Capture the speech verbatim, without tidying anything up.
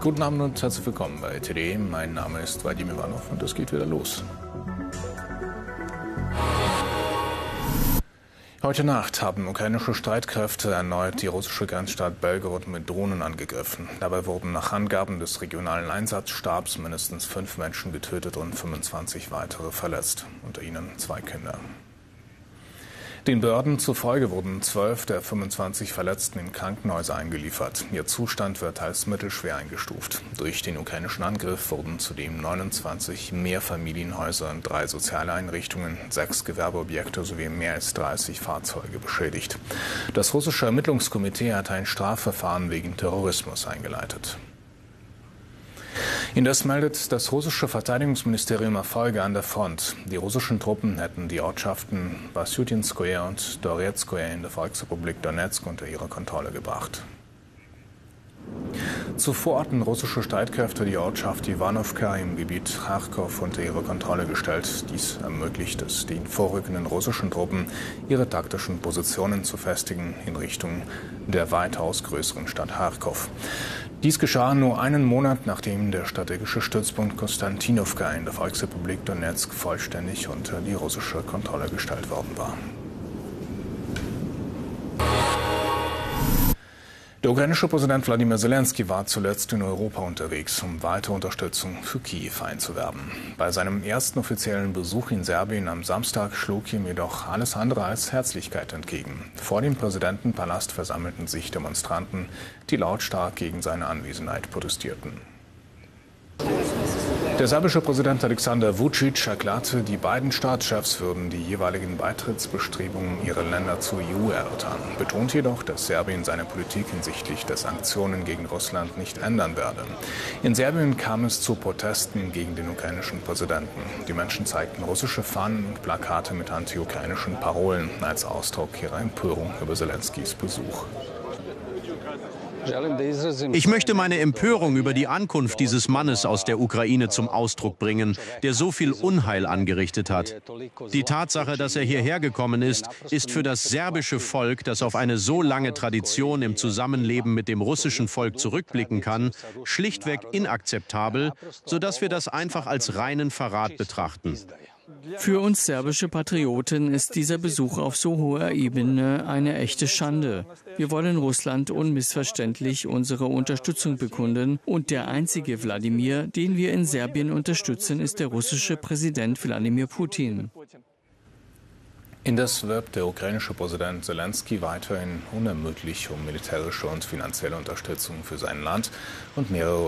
Guten Abend und herzlich willkommen bei T D. Mein Name ist Vadim Ivanov und es geht wieder los. Heute Nacht haben ukrainische Streitkräfte erneut die russische Grenzstadt Belgorod mit Drohnen angegriffen. Dabei wurden nach Angaben des regionalen Einsatzstabs mindestens fünf Menschen getötet und fünfundzwanzig weitere verletzt, unter ihnen zwei Kinder. Den Behörden zufolge wurden zwölf der fünfundzwanzig Verletzten in Krankenhäuser eingeliefert. Ihr Zustand wird als mittelschwer eingestuft. Durch den ukrainischen Angriff wurden zudem neunundzwanzig Mehrfamilienhäuser, drei soziale Einrichtungen, sechs Gewerbeobjekte sowie mehr als dreißig Fahrzeuge beschädigt. Das russische Ermittlungskomitee hat ein Strafverfahren wegen Terrorismus eingeleitet. Indes meldet das russische Verteidigungsministerium Erfolge an der Front. Die russischen Truppen hätten die Ortschaften Wasjutinskoje und Doretskoje in der Volksrepublik Donetsk unter ihre Kontrolle gebracht. Zuvor hatten russische Streitkräfte die Ortschaft Iwanowka im Gebiet Charkow unter ihre Kontrolle gestellt. Dies ermöglicht es den vorrückenden russischen Truppen, ihre taktischen Positionen zu festigen in Richtung der weitaus größeren Stadt Charkow. Dies geschah nur einen Monat, nachdem der strategische Stützpunkt Konstantinowka in der Volksrepublik Donetsk vollständig unter die russische Kontrolle gestellt worden war. Der ukrainische Präsident Wladimir Zelensky war zuletzt in Europa unterwegs, um weitere Unterstützung für Kiew einzuwerben. Bei seinem ersten offiziellen Besuch in Serbien am Samstag schlug ihm jedoch alles andere als Herzlichkeit entgegen. Vor dem Präsidentenpalast versammelten sich Demonstranten, die lautstark gegen seine Anwesenheit protestierten. Der serbische Präsident Alexander Vučić erklärte, die beiden Staatschefs würden die jeweiligen Beitrittsbestrebungen ihrer Länder zur E U erörtern, betont jedoch, dass Serbien seine Politik hinsichtlich der Sanktionen gegen Russland nicht ändern werde. In Serbien kam es zu Protesten gegen den ukrainischen Präsidenten. Die Menschen zeigten russische Fahnen und Plakate mit anti-ukrainischen Parolen als Ausdruck ihrer Empörung über Zelenskys Besuch. Ich möchte meine Empörung über die Ankunft dieses Mannes aus der Ukraine zum Ausdruck bringen, der so viel Unheil angerichtet hat. Die Tatsache, dass er hierher gekommen ist, ist für das serbische Volk, das auf eine so lange Tradition im Zusammenleben mit dem russischen Volk zurückblicken kann, schlichtweg inakzeptabel, sodass wir das einfach als reinen Verrat betrachten. Für uns serbische Patrioten ist dieser Besuch auf so hoher Ebene eine echte Schande. Wir wollen Russland unmissverständlich unsere Unterstützung bekunden und der einzige Wladimir, den wir in Serbien unterstützen, ist der russische Präsident Wladimir Putin. Indes wirbt der ukrainische Präsident Zelensky weiterhin unermüdlich um militärische und finanzielle Unterstützung für sein Land und mehrere